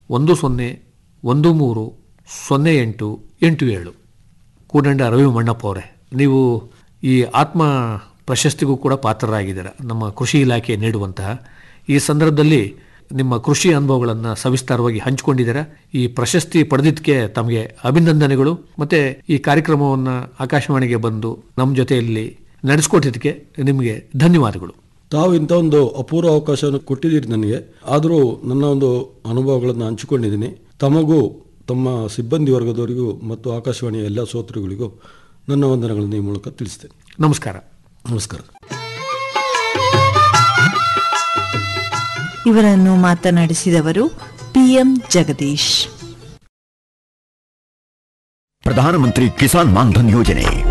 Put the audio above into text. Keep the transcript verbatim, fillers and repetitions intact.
ಒಂದು ಸೊನ್ನೆ ಒಂದು ಮೂರು ಸೊನ್ನೆ ಎಂಟು ಎಂಟು ಏಳು. ಕೂಡಂಡ ರವಿ ಮಣ್ಣಪ್ಪ ಅವರೇ, ನೀವು ಈ ಆತ್ಮ ಪ್ರಶಸ್ತಿಗೂ ಕೂಡ ಪಾತ್ರರಾಗಿದ್ದೀರ, ನಮ್ಮ ಕೃಷಿ ಇಲಾಖೆ ನೀಡುವಂತಹ. ಈ ಸಂದರ್ಭದಲ್ಲಿ ನಿಮ್ಮ ಕೃಷಿ ಅನುಭವಗಳನ್ನು ಸವಿಸ್ತಾರವಾಗಿ ಹಂಚಿಕೊಂಡಿದ್ದೀರಾ. ಈ ಪ್ರಶಸ್ತಿ ಪಡೆದಿದ್ದಕ್ಕೆ ತಮಗೆ ಅಭಿನಂದನೆಗಳು. ಮತ್ತು ಈ ಕಾರ್ಯಕ್ರಮವನ್ನು ಆಕಾಶವಾಣಿಗೆ ಬಂದು ನಮ್ಮ ಜೊತೆಯಲ್ಲಿ ನಡೆಸ್ಕೊಟ್ಟಿದ್ದಕ್ಕೆ ನಿಮಗೆ ಧನ್ಯವಾದಗಳು. ತಾವು ಇಂಥ ಒಂದು ಅಪೂರ್ವ ಅವಕಾಶವನ್ನು ಕೊಟ್ಟಿದ್ದೀರಿ ನನಗೆ. ಆದರೂ ನನ್ನ ಒಂದು ಅನುಭವಗಳನ್ನು ಹಂಚಿಕೊಂಡಿದ್ದೀನಿ. ತಮಗೂ ತಮ್ಮ ಸಿಬ್ಬಂದಿ ವರ್ಗದವರಿಗೂ ಮತ್ತು ಆಕಾಶವಾಣಿಯ ಎಲ್ಲ ಶ್ರೋತೃಗಳಿಗೂ ನನ್ನ ವಂದನೆಗಳನ್ನು ಈ ಮೂಲಕ ತಿಳಿಸ್ತೇನೆ. ನಮಸ್ಕಾರ. ನಮಸ್ಕಾರ. ಇವರನ್ನು ಮಾತನಾಡಿಸಿದವರು ಪಿಎಂ ಜಗದೀಶ್. ಪ್ರಧಾನಮಂತ್ರಿ ಕಿಸಾನ್ ಮಾನ್ಧನ್ ಯೋಜನೆ